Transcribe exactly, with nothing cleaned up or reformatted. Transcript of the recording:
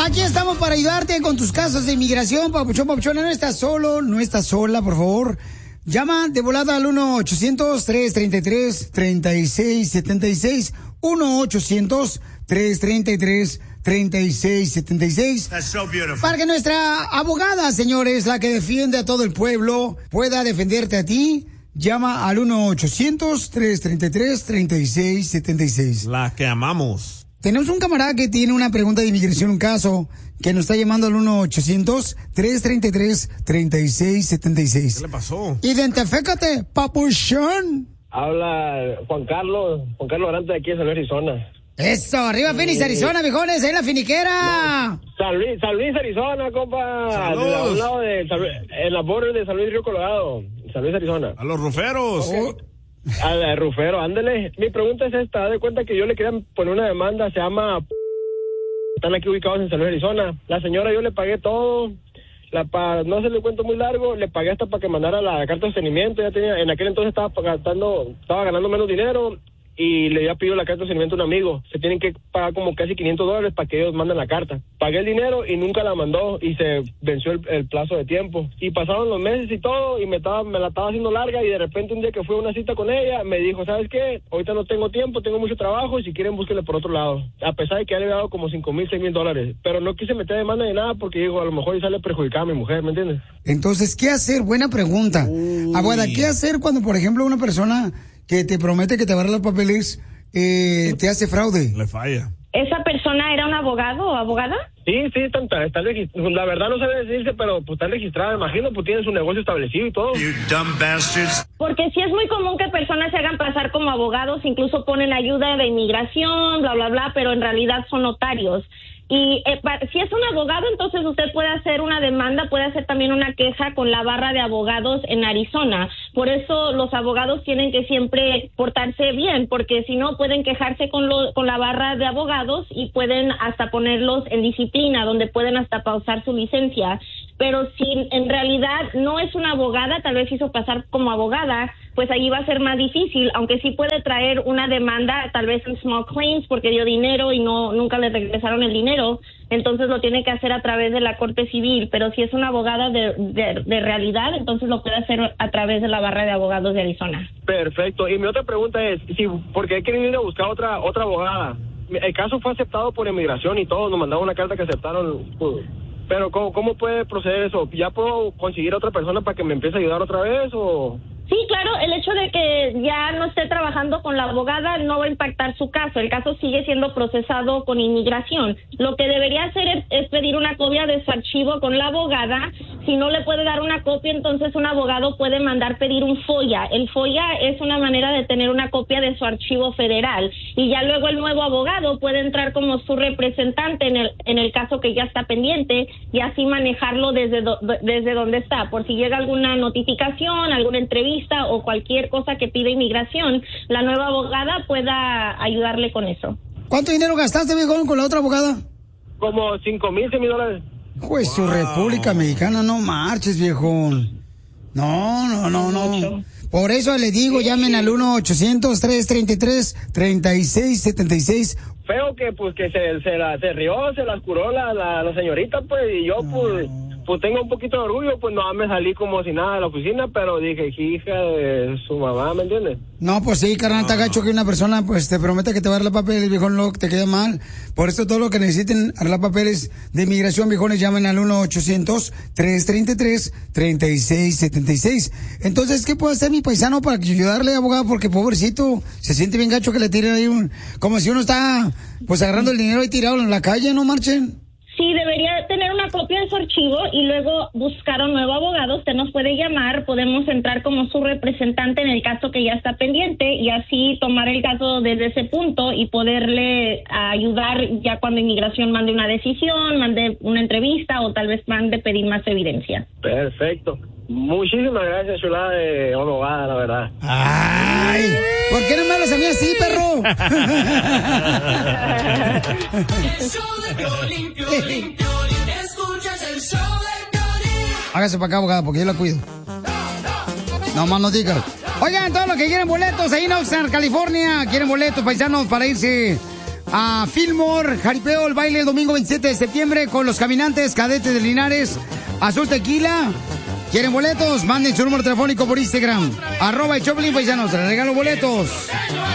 Aquí estamos para ayudarte con tus casos de inmigración, papuchón, papuchona. No estás solo, no estás sola, por favor. Llama de volada al uno ochocientos, tres treinta y tres, treinta y seis setenta y seis. uno ochocientos, tres treinta y tres, treinta y seis setenta y seis. That's so beautiful. Para que nuestra abogada, señores, la que defiende a todo el pueblo, pueda defenderte a ti. Llama al uno ochocientos, tres treinta y tres, treinta y seis setenta y seis. La que amamos. Tenemos un camarada que tiene una pregunta de inmigración, un caso, que nos está llamando al uno ochocientos, tres treinta y tres, treinta y seis setenta y seis. ¿Qué le pasó? Identifícate, papuchón. Habla Juan Carlos, Juan Carlos Arante de aquí de San Luis, Arizona. Eso, arriba Phoenix, Arizona, viejones, ahí en la finiquera. No, San Luis, San Luis, Arizona, compa. Saludos. A un lado de San Luis, en la border de San Luis Río Colorado, San Luis, Arizona. A los ruferos. Oh. A Rufero, ándele. Mi pregunta es esta, haz de cuenta que yo le quería poner una demanda, se llama... Están aquí ubicados en San Luis, Arizona. La señora yo le pagué todo, la pa... no se le cuento muy largo, le pagué hasta para que mandara la carta de sostenimiento, ya tenía, en aquel entonces estaba gastando, estaba ganando menos dinero y le había pedido la carta de sostenimiento a un amigo. Se tienen que pagar como casi quinientos dólares para que ellos manden la carta. Pagué el dinero y nunca la mandó y se venció el, el plazo de tiempo. Y pasaron los meses y todo y me estaba me la estaba haciendo larga y de repente un día que fui a una cita con ella me dijo, ¿sabes qué? Ahorita no tengo tiempo, tengo mucho trabajo y si quieren búsquenle por otro lado. A pesar de que ya le había dado como cinco mil, seis mil dólares. Pero no quise meter demanda de nada porque digo, a lo mejor y sale perjudicada a mi mujer, ¿me entiendes? Entonces, ¿qué hacer? Buena pregunta. Abuela, ¿qué hacer cuando, por ejemplo, una persona que te promete que te va a dar los papeles eh, te hace fraude? Le falla. ¿Esa persona era un abogado o abogada? Sí, sí, está, está registrada. La verdad no sabe decirse, pero pues está registrada, imagino, pues tiene su negocio establecido y todo. You dumb bastards. Porque sí es muy común que personas se hagan pasar como abogados, incluso ponen ayuda de inmigración, bla, bla, bla, pero en realidad son notarios. Y eh, si es un abogado, entonces usted puede hacer una demanda, puede hacer también una queja con la barra de abogados en Arizona. Por eso los abogados tienen que siempre portarse bien, porque si no pueden quejarse con, lo, con la barra de abogados y pueden hasta ponerlos en disciplina, donde pueden hasta pausar su licencia. Pero si en realidad no es una abogada, tal vez hizo pasar como abogada, pues ahí va a ser más difícil, aunque sí puede traer una demanda, tal vez en small claims, porque dio dinero y no nunca le regresaron el dinero, entonces lo tiene que hacer a través de la corte civil, pero si es una abogada de, de, de realidad, entonces lo puede hacer a través de la barra de abogados de Arizona. Perfecto, y mi otra pregunta es, si porque he querido ir a buscar otra otra abogada, el caso fue aceptado por inmigración y todo, nos mandaron una carta que aceptaron, pues, pero ¿cómo, ¿cómo puede proceder eso? ¿Ya puedo conseguir a otra persona para que me empiece a ayudar otra vez o...? Sí, claro, el hecho de que ya no esté trabajando con la abogada no va a impactar su caso. El caso sigue siendo procesado con inmigración. Lo que debería hacer es, es pedir una copia de su archivo con la abogada. Si no le puede dar una copia, entonces un abogado puede mandar pedir un FOIA. El FOIA es una manera de tener una copia de su archivo federal. Y ya luego el nuevo abogado puede entrar como su representante en el, en el caso que ya está pendiente y así manejarlo desde, do, desde donde está. Por si llega alguna notificación, alguna entrevista o cualquier cosa que pida inmigración, la nueva abogada pueda ayudarle con eso. ¿Cuánto dinero gastaste, viejón, con la otra abogada? Como cinco mil, seis mil dólares. Pues su República Mexicana, no marches, viejón. No, no, no, no. Por eso le digo, llamen al uno ochocientos, tres treinta y tres, treinta y seis setenta y seis. Feo que pues que se, se, la, se rió, se las curó la, la, la señorita, pues, y yo pues... Pues tengo un poquito de orgullo, pues no me salí como si nada de la oficina, pero dije, hija de su mamá, ¿me entiendes? No, pues sí, carnal, está gacho que una persona pues te promete que te va a dar los papeles, viejón, lo que te queda mal. Por eso todo lo que necesiten arreglar papeles de inmigración, viejones, llamen al uno ochocientos, tres treinta y tres, treinta y seis setenta y seis. Entonces, ¿qué puede hacer mi paisano para ayudarle, abogado? Porque pobrecito, se siente bien gacho que le tiren ahí un... Como si uno está pues agarrando el dinero y tirado en la calle, ¿no, marchen? Sí, debería tener una copia de su archivo y luego buscar un nuevo abogado. Usted nos puede llamar, podemos entrar como su representante en el caso que ya está pendiente y así tomar el caso desde ese punto y poderle ayudar ya cuando inmigración mande una decisión, mande una entrevista o tal vez mande pedir más evidencia. Perfecto. Muchísimas gracias, chulada de abogada, la verdad. ¡Ay! ¿Por qué no me hablas a mí así, perro? Hágase para acá, abogada, porque yo la cuido. No más no digas. Oigan, todos los que quieren boletos ahí en Oxnard, California, quieren boletos, paisanos, para irse a Fillmore, Jaripeo, el baile el domingo veintisiete de septiembre con los caminantes cadetes de Linares, Azul Tequila. ¿Quieren boletos? Manden su número telefónico por Instagram. Arroba el Choplin, pues ya nos regalo boletos.